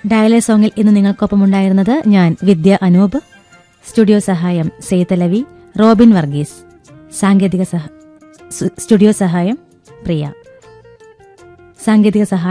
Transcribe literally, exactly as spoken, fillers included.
ഡയലേ സോങ്ങിൽ ഇന്ന് നിങ്ങൾക്കൊപ്പം ഉണ്ടായിരുന്നത് ഞാൻ വിദ്യ അനൂപ്. സ്റ്റുഡിയോ സഹായം സെയ്തലവി, റോബിൻ വർഗീസ്. സാങ്കേതിക സഹ സ്റ്റുഡിയോ സഹായം പ്രിയ. സാങ്കേതിക സഹായം